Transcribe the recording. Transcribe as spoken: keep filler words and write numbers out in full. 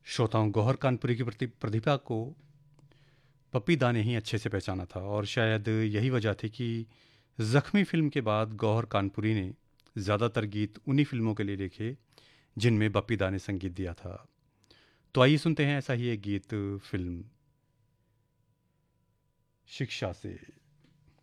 श्रोताओं, गौहर कानपुरी की प्रति प्रतिभा को पप्पी दा ने ही अच्छे से पहचाना था और शायद यही वजह थी कि ज़ख्मी फ़िल्म के बाद गौहर कानपुरी ने ज़्यादातर गीत उन्हीं फ़िल्मों के लिए लिखे जिनमें बप्पी दा ने संगीत दिया था। तो आइए सुनते हैं ऐसा ही एक गीत फ़िल्म शिक्षा से।